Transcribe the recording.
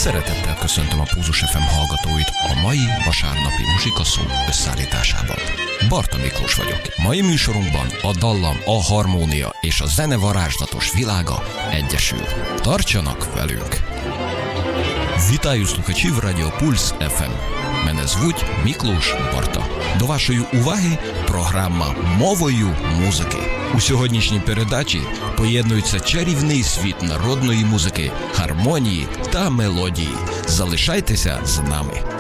Szeretettel köszöntöm a Pulzus FM hallgatóit a mai vasárnapi muzsikaszó összeállításában. Barta Miklós vagyok. Mai műsorunkban a dallam, a harmónia és a zene varázslatos világa egyesül. Tartsanak velünk! Вітаю слухачів Радіо Пульс ФМ. Мене звуть Міклош Барта. До вашої уваги програма «Мовою музики». У сьогоднішній передачі поєднується чарівний світ народної музики, гармонії та мелодії. Залишайтеся з нами.